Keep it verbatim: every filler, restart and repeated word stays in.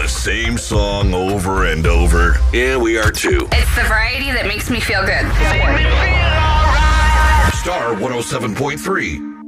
same song over and over? Yeah, we are too. It's the variety that makes me feel good. Star one oh seven point three.